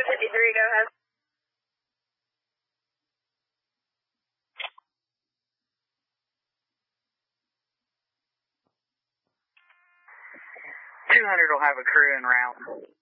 53, go ahead. $200 will have a crew en route.